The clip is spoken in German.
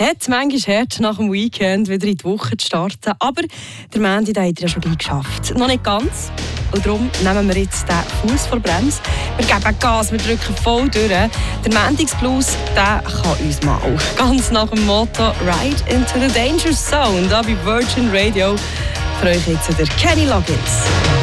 hat manchmal hart nach dem Weekend wieder in die Woche zu starten, aber der Mandy hat ja schon geschafft. Noch nicht ganz. Und darum nehmen wir jetzt den Fuß vor Bremse. Wir geben Gas, wir drücken voll durch. Der Montagsblues, der kann uns mal. Ganz nach dem Motto Ride into the Danger Zone, da bei Virgin Radio. Für euch jetzt der Kenny Loggins.